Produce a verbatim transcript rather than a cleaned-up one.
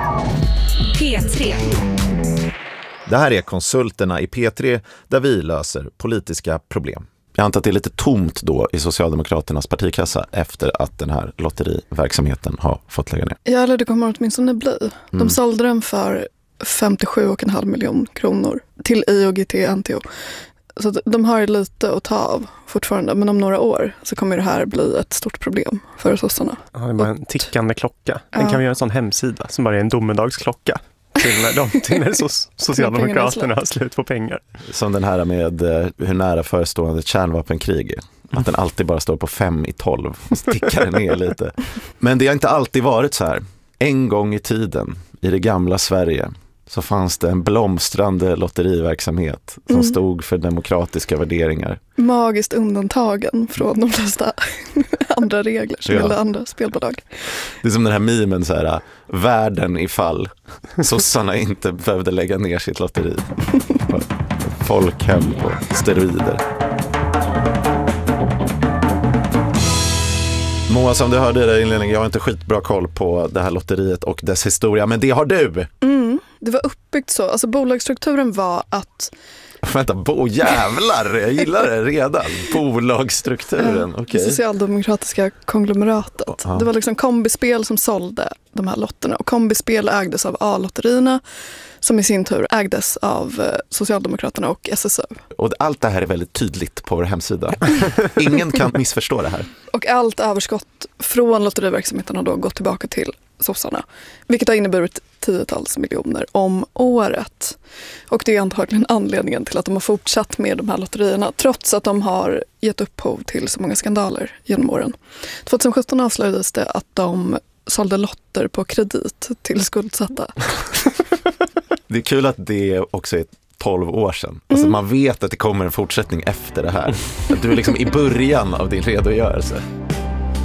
P tre. Det här är Konsulterna i P tre där vi löser politiska problem. Jag antar att det är lite tomt då i Socialdemokraternas partikassa efter att den här lotteriverksamheten har fått lägga ner. Ja, eller det kommer åtminstone bli. De mm. sålde den för femtiosju komma fem miljoner kronor till I O G T N T O. Så de har lite att ta av fortfarande, men om några år så kommer det här bli ett stort problem för sossarna. Ja, det är bara en tickande klocka. Den ja. kan vi göra en sån hemsida som bara är en domedagsklocka. Till när, de, till när so- Socialdemokraterna har slut på pengar. Som den här med uh, hur nära förestående kärnvapenkrig är. Att den alltid bara står på fem i tolv och stickar ner lite. Men det har inte alltid varit så här. En gång i tiden, i det gamla Sverige, så fanns det en blomstrande lotteriverksamhet som mm. stod för demokratiska värderingar. Magiskt undantagen från de flesta andra regler som ja. gäller andra spelbolag. Det är som den här memen så här, världen ifall sossarna inte behövde lägga ner sitt lotteri. Folkhem och steroider. Moa, som du hörde i det inledningen, jag har inte skitbra koll på det här lotteriet och dess historia, men det har du! Mm, det var uppbyggt så. Alltså bolagsstrukturen var att... Vänta, bo, jävlar! Jag gillar det redan. Bolagsstrukturen, okej. Okay. Socialdemokratiska konglomeratet. Aha. Det var liksom Kombispel som sålde de här lotterna. Och Kombispel ägdes av A-lotterierna som i sin tur ägdes av Socialdemokraterna och S S U. Och allt det här är väldigt tydligt på vår hemsida. Ingen kan missförstå det här. Och allt överskott från lotteriverksamheten har då gått tillbaka till sossarna. Vilket har inneburit tiotals miljoner om året. Och det är antagligen anledningen till att de har fortsatt med de här lotterierna trots att de har gett upphov till så många skandaler genom åren. tjugosjutton avslöjades det att de sålde lotter på kredit till skuldsatta. Det är kul att det också är tolv år sedan. Alltså mm. man vet att det kommer en fortsättning efter det här. Att du är liksom i början av din redogörelse.